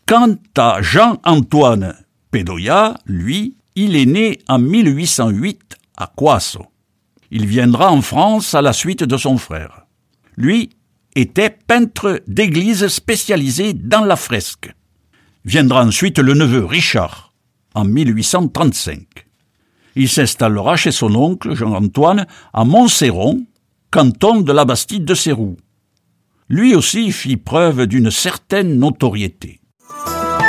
Quant à Jean-Antoine Pedoya, lui, il est né en 1808 à Coasso. Il viendra en France à la suite de son frère. Lui était peintre d'église spécialisé dans la fresque. Viendra ensuite le neveu Richard, en 1835. Il s'installera chez son oncle Jean-Antoine à Montceron, canton de la Bastide de Sérou. Lui aussi fit preuve d'une certaine notoriété.